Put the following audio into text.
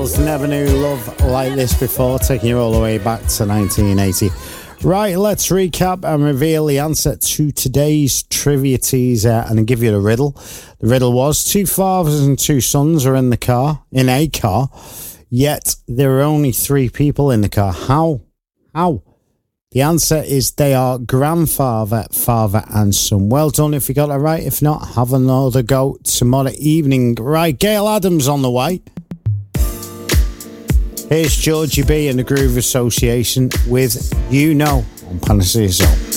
Girls Never Knew Love Like This Before, taking you all the way back to 1980. Right, let's recap and reveal the answer to today's trivia teaser and give you the riddle. The riddle was 2 fathers and 2 sons are in a car, yet there are only 3 people in the car. How? The answer is they are grandfather, father and son. Well done if you got it right. If not, have another go tomorrow evening. Right, Gail Adams on the way. Here's Georgie B and the Groove Association with You Know on Panacea Soul.